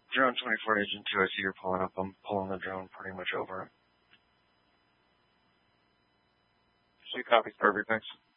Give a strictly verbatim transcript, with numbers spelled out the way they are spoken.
Drone twenty-four Agent two, I see you're pulling up. I'm pulling the drone pretty much over it. Two copies. Perfect, thanks.